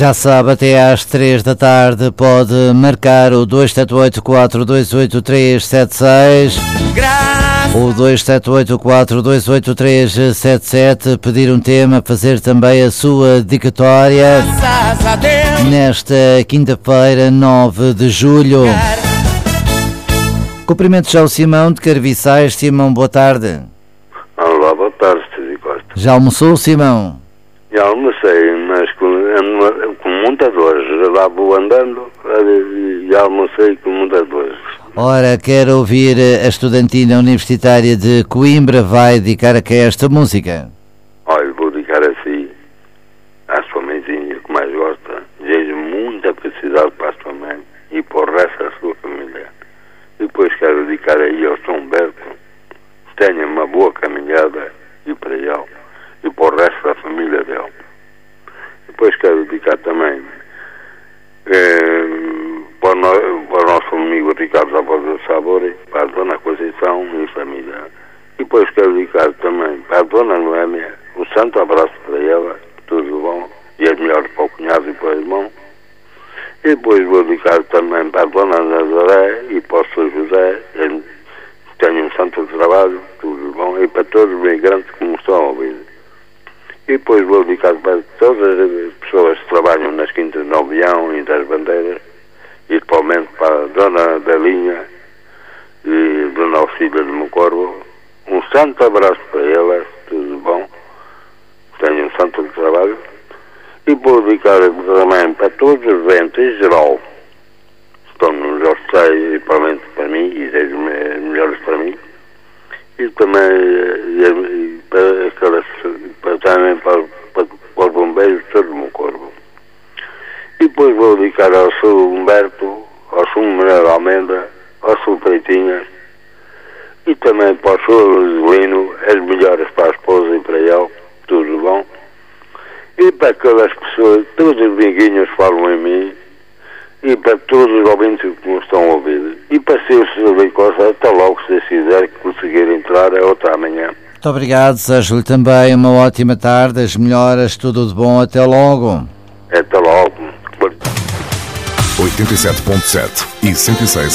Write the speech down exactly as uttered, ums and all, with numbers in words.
Já sabe, até às três da tarde pode marcar o dois sete oito, quatro dois oito, três sete seis, o dois sete oito, quatro dois oito, três sete sete, pedir um tema, fazer também a sua dedicatória nesta quinta-feira, nove de julho. Cumprimento já o Simão de Carviçais. Simão, boa tarde. Olá, boa tarde, Sr. Costa. Já almoçou, Simão? Já almocei, mas com, com muita dor. Lá vou andando e já almocei com muita dor. Ora, quero ouvir a estudantina universitária de Coimbra. Vai dedicar a que esta música? Olha, vou dedicar assim à sua mãezinha, que mais gosta. Desejo muita felicidade para a sua mãe e para o resto da sua família. Depois quero dedicar aí ao São Humberto, que tenha uma boa caminhada e para ele e para o resto da família dele. Depois quero dedicar também eh, para, o no, para o nosso amigo Ricardo Zapata do Sabor, para a Dona Conceição e família. E depois quero dedicar também para a Dona Noémia, um santo abraço para ela, tudo bom, e as melhores para o cunhado e para o irmão. E depois vou dedicar também para a Dona Nazaré e para o Sr. José, que tenham um santo trabalho, tudo bom, e para todos os migrantes que me estão a ouvir. E depois vou dedicar para todas as pessoas que trabalham nas quintas do avião e das bandeiras, e principalmente para a Dona Belinha e a Dona Auxília de Mocorvo. Um santo abraço para elas, tudo bom, tenham um santo trabalho. E vou dedicar também para todos os doentes em geral, estão nos hospitais, e principalmente para mim, e desejo melhores para mim. E também e, para, aquelas, para, também para, para, para os bombeiros, todo o meu corpo. E depois vou dedicar ao Sr. Humberto, ao Sr. Manuel Almeida, ao Sr. Peitinhas, e também para o Sr. Joselino, as melhores para a esposa e para ele, tudo bom. E para aquelas pessoas, todos os amiguinhos falam em mim, e para todos os ouvintes que me estão a ouvir. E para ser o senhor Rui Costa, até logo, se quiser conseguir entrar, é outra amanhã. Muito obrigado, desejo-lhe também uma ótima tarde, as melhoras, tudo de bom, até logo. Até logo. oitenta e sete ponto sete e cento e seis